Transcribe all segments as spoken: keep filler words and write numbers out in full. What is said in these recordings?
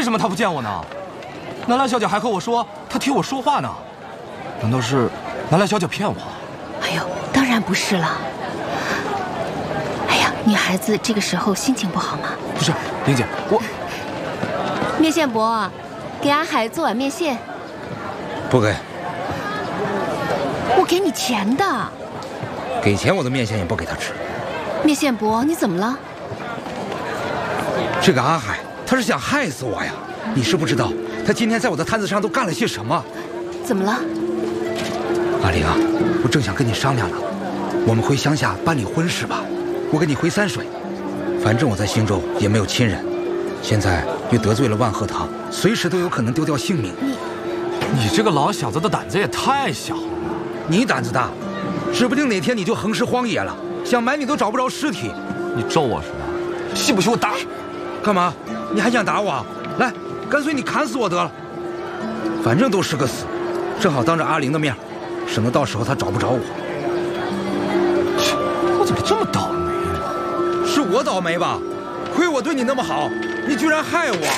为什么他不见我呢？南兰小姐还和我说她替我说话呢，难道是南兰小姐骗我？ 哎呦，当然不是了。哎呀，女孩子这个时候心情不好吗？ 不是，玲姐，我面线伯，给阿海做碗面线。 不给， 我给你钱的。 给钱我的面线也不给他吃。 面线伯，你怎么了？ 这个阿海，他是想害死我呀！你是不知道，他今天在我的摊子上都干了些什么。 怎么了？ 阿玲啊，我正想跟你商量了，我们回乡下办理婚事吧。我跟你回三水，反正我在兴州也没有亲人，现在又得罪了万鹤堂，随时都有可能丢掉性命。 你， 你这个老小子的胆子也太小了。 你胆子大，指不定哪天你就横尸荒野了，想埋你都找不着尸体。 你咒我是吧？信不信我打？ 干嘛？你还想打我？来，干脆你砍死我得了，反正都是个死，正好当着阿玲的面，省得到时候她找不着我。 我怎么这么倒霉呢？ 是我倒霉吧？亏我对你那么好，你居然害我！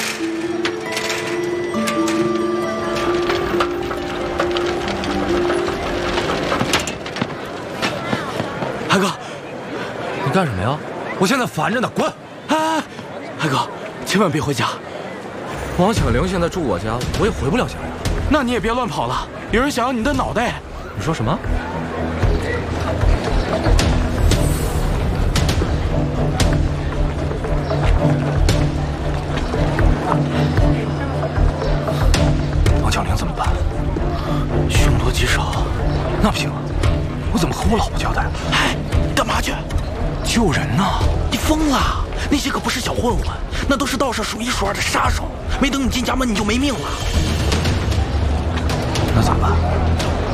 海哥，你干什么呀？我现在烦着呢，滚！ 哎，海哥，千万别回家。 王小玲现在住我家，我也回不了家呀。 那你也别乱跑了，有人想要你的脑袋。 你说什么？王小玲怎么办？ 凶多吉少。 那不行啊，我怎么和我老婆交代？ 哎，干嘛去？ 救人呢！ 你疯了！那些可不是小混混，那都是道上数一数二的杀手。没等你进家门，你就没命了。 那怎么办？